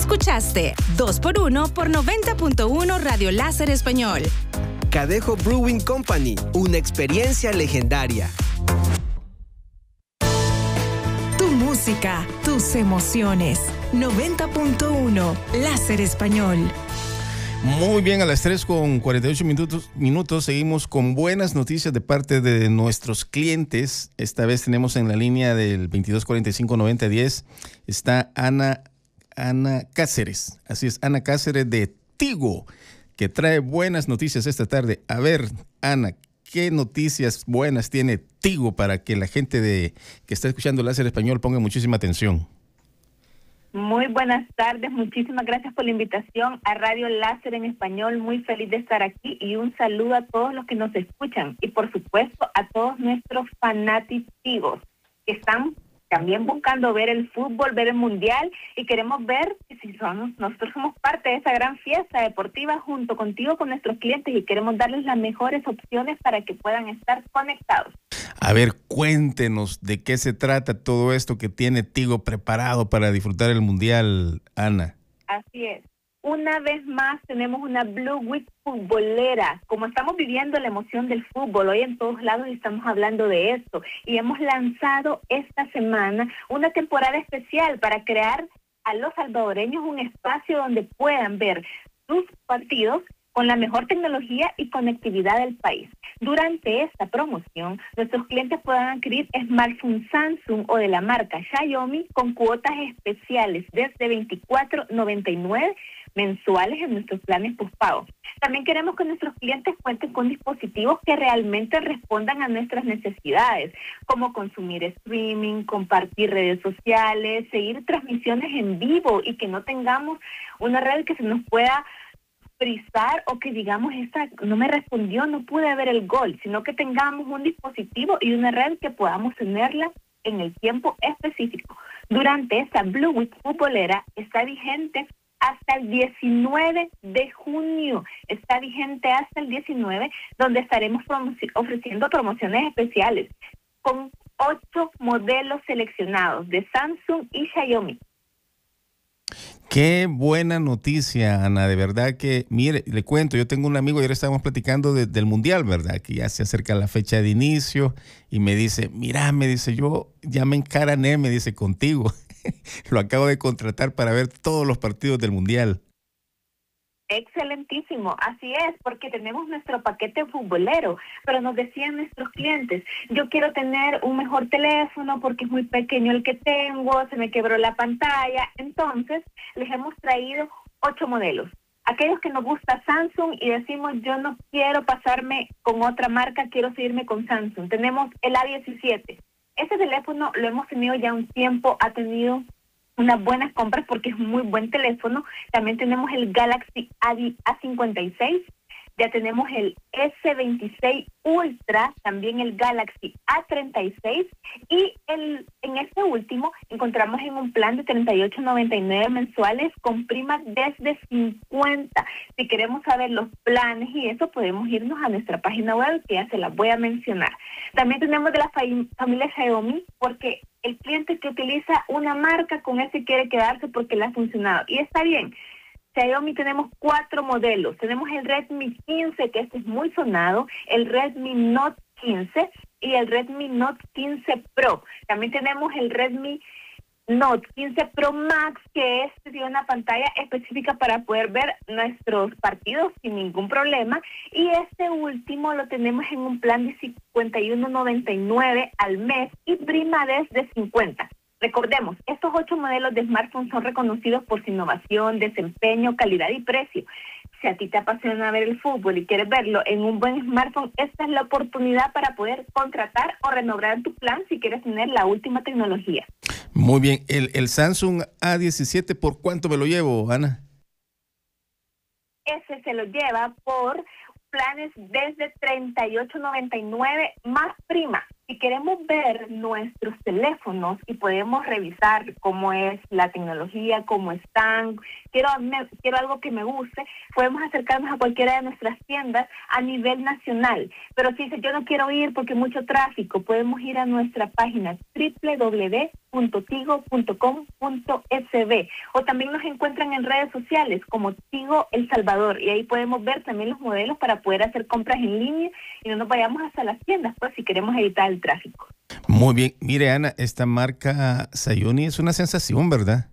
Escuchaste 2x1 por 90.1 Radio Láser Español. Cadejo Brewing Company, una experiencia legendaria. Tu música, tus emociones. 90.1 Láser Español. Muy bien, a las 3:48 minutos seguimos con buenas noticias de parte de nuestros clientes. Esta vez tenemos en la línea del 2245-9010 está Ana Cáceres. Así es, Ana Cáceres de Tigo, que trae buenas noticias esta tarde. A ver, Ana, ¿qué noticias buenas tiene Tigo para que la gente que está escuchando Láser Español ponga muchísima atención? Muy buenas tardes, muchísimas gracias por la invitación a Radio Láser en Español, muy feliz de estar aquí y un saludo a todos los que nos escuchan y por supuesto a todos nuestros fanáticos que están también buscando ver el fútbol, ver el mundial y queremos ver que nosotros somos parte de esa gran fiesta deportiva junto contigo, con nuestros clientes y queremos darles las mejores opciones para que puedan estar conectados. A ver, cuéntenos de qué se trata todo esto que tiene Tigo preparado para disfrutar el mundial, Ana. Así es. Una vez más tenemos una Blue Week futbolera. Como estamos viviendo la emoción del fútbol, hoy en todos lados estamos hablando de esto. Y hemos lanzado esta semana una temporada especial para crear a los salvadoreños un espacio donde puedan ver sus partidos con la mejor tecnología y conectividad del país. Durante esta promoción, nuestros clientes podrán adquirir smartphones Samsung o de la marca Xiaomi con cuotas especiales desde $24.99 mensuales en nuestros planes postpago. También queremos que nuestros clientes cuenten con dispositivos que realmente respondan a nuestras necesidades, como consumir streaming, compartir redes sociales, seguir transmisiones en vivo y que no tengamos una red que se nos pueda frizar o que digamos, esta no me respondió, no pude ver el gol, sino que tengamos un dispositivo y una red que podamos tenerla en el tiempo específico. Durante esta Blue Week futbolera está vigente hasta el 19 de junio, está vigente hasta el 19, donde estaremos ofreciendo promociones especiales con 8 modelos seleccionados de Samsung y Xiaomi. Qué buena noticia, Ana, de verdad que, mire, le cuento, yo tengo un amigo y ahora estábamos platicando del Mundial, ¿verdad? Que ya se acerca la fecha de inicio y me dice, mira, me dice, yo ya me encarané, me dice, contigo. Lo acabo de contratar para ver todos los partidos del Mundial. Excelentísimo, así es, porque tenemos nuestro paquete futbolero, pero nos decían nuestros clientes, yo quiero tener un mejor teléfono porque es muy pequeño el que tengo, se me quebró la pantalla, entonces les hemos traído 8 modelos. Aquellos que nos gusta Samsung y decimos yo no quiero pasarme con otra marca, quiero seguirme con Samsung. Tenemos el A17, ese teléfono lo hemos tenido ya un tiempo, ha tenido unas buenas compras porque es un muy buen teléfono. También tenemos el Galaxy A56, ya tenemos el S26 Ultra, también el Galaxy A36 y en este último encontramos en un plan de $38.99 mensuales con primas desde 50. Si queremos saber los planes y eso, podemos irnos a nuestra página web que ya se las voy a mencionar. También tenemos de la familia Xiaomi porque el cliente que utiliza una marca con ese quiere quedarse porque le ha funcionado y está bien. Xiaomi tenemos 4 modelos. Tenemos el Redmi 15, que este es muy sonado, el Redmi Note 15 y el Redmi Note 15 Pro. También tenemos el Redmi Note 15 Pro Max, que este tiene una pantalla específica para poder ver nuestros partidos sin ningún problema. Y este último lo tenemos en un plan de $51.99 al mes y prima desde 50. Recordemos, estos 8 modelos de smartphones son reconocidos por su innovación, desempeño, calidad y precio. Si a ti te apasiona ver el fútbol y quieres verlo en un buen smartphone, esta es la oportunidad para poder contratar o renovar tu plan si quieres tener la última tecnología. Muy bien, el Samsung A17, ¿por cuánto me lo llevo, Ana? Ese se lo lleva por planes desde $38.99 más prima. Si queremos ver nuestros teléfonos y podemos revisar cómo es la tecnología, cómo están, quiero algo que me guste, podemos acercarnos a cualquiera de nuestras tiendas a nivel nacional. Pero si dice, yo no quiero ir porque hay mucho tráfico, podemos ir a nuestra página www.tigo.com.sb, o también nos encuentran en redes sociales como Tigo El Salvador, y ahí podemos ver también los modelos para poder hacer compras en línea y no nos vayamos hasta las tiendas, pues, si queremos evitar el tráfico. Muy bien. Mire, Ana, esta marca Sayoni es una sensación, ¿verdad?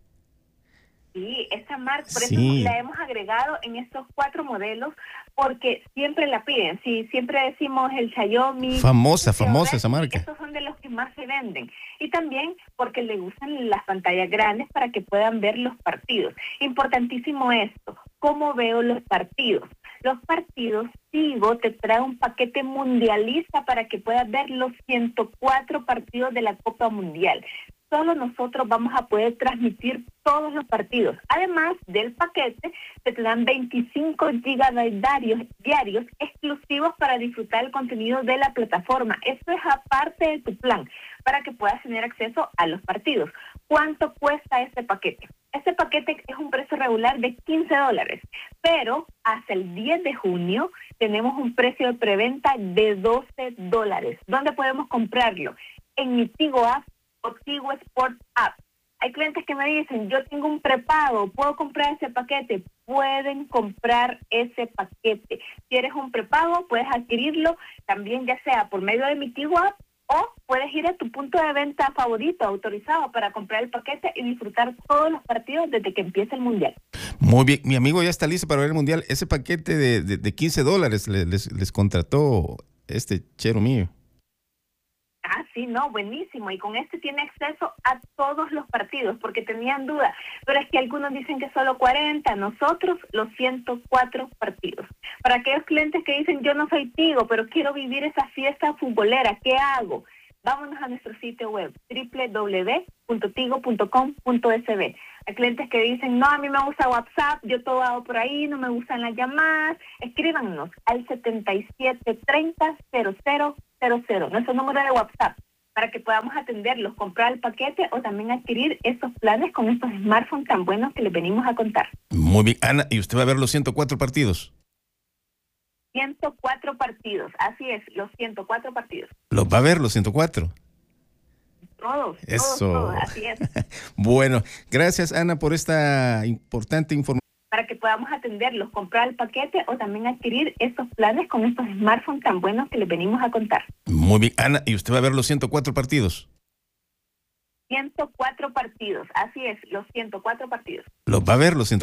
Sí, esta marca, por Sí. eso la hemos agregado en estos 4 modelos, porque siempre la piden. Sí, siempre decimos el Xiaomi. Famosa Xiaomi, esa marca. estos son de los que más se venden. Y también porque le gustan las pantallas grandes para que puedan ver los partidos. Importantísimo esto, ¿cómo veo los partidos? Los partidos, Tigo te trae un paquete mundialista para que puedas ver los 104 partidos de la Copa Mundial. Solo nosotros vamos a poder transmitir todos los partidos. Además del paquete, te dan 25 gigabytes diarios exclusivos para disfrutar el contenido de la plataforma. Esto es aparte de tu plan, para que puedas tener acceso a los partidos. ¿Cuánto cuesta este paquete? Este paquete es un precio regular de $15, pero hasta el 10 de junio tenemos un precio de preventa de $12. ¿Dónde podemos comprarlo? En mi Tigo App o Tigo Sport App. Hay clientes que me dicen, yo tengo un prepago, ¿puedo comprar ese paquete? Pueden comprar ese paquete. Si eres un prepago, puedes adquirirlo también, ya sea por medio de mi Tigo App, o puedes ir a tu punto de venta favorito, autorizado, para comprar el paquete y disfrutar todos los partidos desde que empiece el Mundial. Muy bien. Mi amigo ya está listo para ver el Mundial. Ese paquete de $15 les contrató este chero mío. Ah, sí, no, buenísimo. Y con este tiene acceso a todos los partidos, porque tenían duda. Pero es que algunos dicen que solo 40, nosotros los 104 partidos. Para aquellos clientes que dicen, yo no soy Tigo, pero quiero vivir esa fiesta futbolera, ¿qué hago? Vámonos a nuestro sitio web, www.tigo.com.sb. Hay clientes que dicen, no, a mí me gusta WhatsApp, yo todo hago por ahí, no me gustan las llamadas. Escríbanos al 7730-0000, nuestro número de WhatsApp, para que podamos atenderlos, comprar el paquete o también adquirir estos planes con estos smartphones tan buenos que les venimos a contar. Muy bien. Ana, ¿y usted va a ver los 104 partidos? 104 partidos, así es, los 104 partidos. ¿Los va a ver los 104? Todos, Eso. así es. Bueno, gracias, Ana, por esta importante información. Para que podamos atenderlos, comprar el paquete o también adquirir estos planes con estos smartphones tan buenos que les venimos a contar. Muy bien. Ana, ¿y usted va a ver los 104 partidos? 104 partidos, así es, los 104 partidos. ¿Los va a ver los 104?